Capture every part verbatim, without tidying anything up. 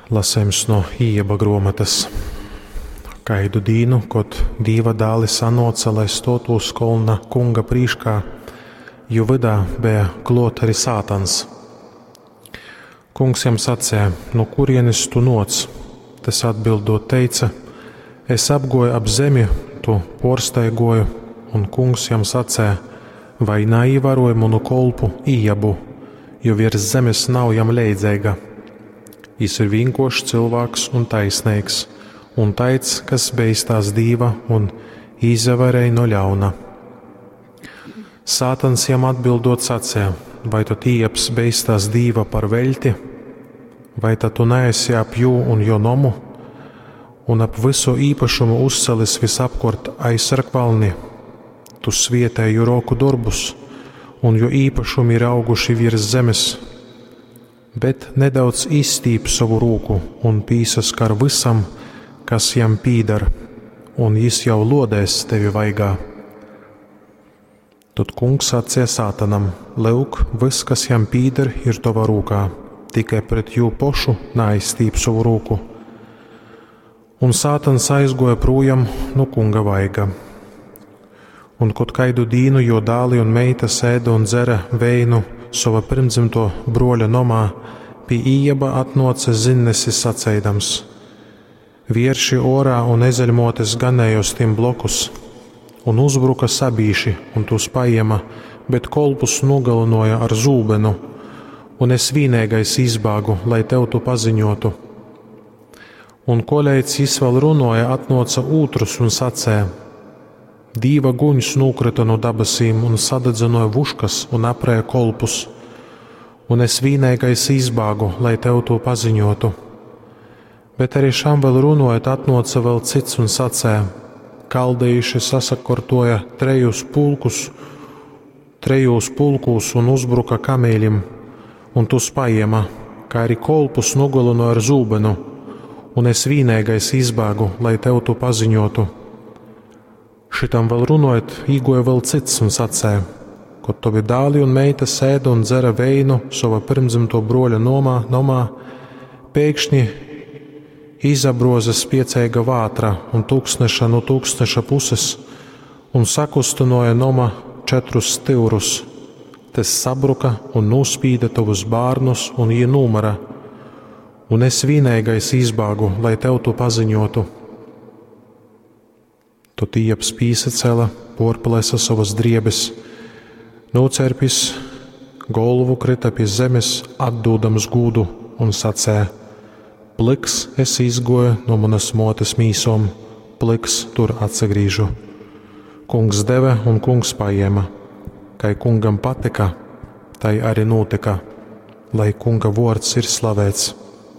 Lasējums no Ījaba grāmatas. Kaidu dīnu, kod Dīva dāli sanoca, lai stotu uz kolna kunga prīškā, jo vidā bija klot arī Sātans. Kungs jam sacēja, no kurienes tu noc? Tas atbildot teica, es apgoju ap zemi, tu porstaigoju, un kungs jam sacēja, vai neievēroja manu kolpu Ījabu, jo virs zemes nav jam leidzeiga. Jis ir vienkāršs cilvēks un taisnīgs, un taids, kas beistās Dīva un izavarēja no ļauna. Sātans jam atbildot sacēja, vai tad Ījabs beistās Dīva par veļti, vai tad tu neesi ap jū un jo nomu, un ap visu īpašumu uzcelis visapkort aizsargvalni, tu svietēju roku darbus, un jo īpašumi ir auguši virs zemes, bet nedaudz izstīp savu rūku un pīsaskar visam, kas jam pīdar, un jis jau lodēs tevi vaigā. Tad kungs sacēja Sātanam, leuk, viss, kas jam pīdar, ir tava rūkā, tikai pret jū pošu neaizstīp savu rūku. Un Sātans aizgoja projām no kunga vaiga. Un kaut kaidu dīnu, jo dāli un meita sēda un dzera veinu sava pirmdzimto broļa nomā, pie Ījaba atnoca zinnesis sacēdams. Vierši orā un ezeļmotes ganējos tiem blokus, un uzbruka sabīši, un tus paiema, bet kolpus nogalinoja ar zūbenu, un es vīnēgais izbāgu, lai tev tu paziņotu. Un kolēģis jis vēl runoja, atnoca ūtrus un sacēja, Dīva guņus nūkrita no dabasīm un sadedzinoja vuškas un aprēja kolpus, un es vīnēgais izbāgu, lai tev to paziņotu. Bet arī šam vēl runojot, atnoca vēl cits un sacēja, kaldējuši sasakortoja trejus pulkus, trejus pulkus un uzbruka kamēļim, un tus paiema, kā arī kolpus nogalinoja ar zūbenu, un es vīnēgais izbāgu, lai tev to paziņotu. Šitam vēl runājot, īgoja vēl cits un sacēja, kad tovi dāli un meita sēda un dzera veinu sava pirmdzimto broļa nomā, nomā, pēkšņi izabroza spiecēga vātra un tūkstneša no tūkstneša puses un sakustinoja noma četrus stīvrus. Tas sabruka un nospīda tavus bārnus un jie numara, un es vīnēgais izbāgu, lai tev to paziņotu. Tad Ījabs pīsacēla, porpelēsa savas driebes, nocerpis, golvu krita pie zemes, atdūdams gūdu un sacēja, pliks es izgoju no manas motes mīsom, pliks tur atsagrīžu. Kungs deva un kungs paiema, kai kungam patika, tai arī notika, lai kunga vārds ir slavēts.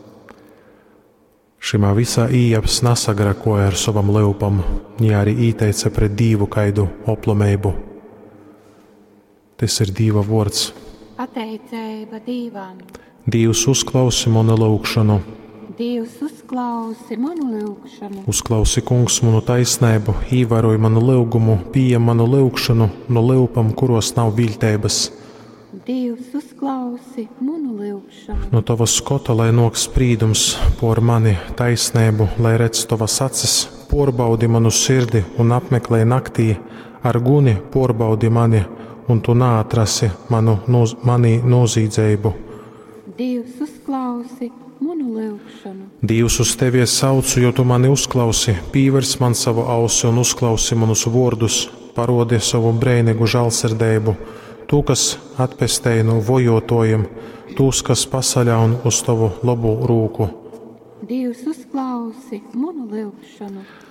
Šimā visā Ījabs nasagrakoja ar savam leupam, ni arī īteica pret Dīvu kaidu oplameibu. Tas ir Dīva vārds. Pateicēba Dīvam. Dievs uzklausi manu lūgšanu. Dievs uzklausi manu lūgšanu. Uzklausi, kungs, manu taisnību, īvēroja manu lūgumu, pieņem manu lūgšanu no leupam, kuros nav viļteibas. Dievs uzklausi manu lūgšanu. No tava skota, lai nok sprīdums por mani taisnību, lai redz tavas acis, porbaudi manu sirdi un apmeklē naktī, ar guni porbaudi mani, un tu nātrasi manu, noz, mani nozīdzeibu. Dievs uzklausi manu lūgšanu. Dievs, uz tevi es saucu, jo tu mani uzklausi, pīvers man savu ausi un uzklausi manus vārdus, parodi savu brēnigu žēlsirdību. Tu, kas atpestēja no vojotojiem, tūs, kas pasaļā un uz tavu labu rūku. Dievs uzklausi manu lūgšanu.